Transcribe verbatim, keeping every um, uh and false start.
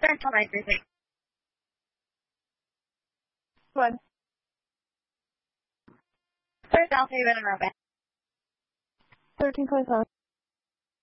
Central nine three three. One. First Alpha, Haven and Robin. thirteen twenty-seven.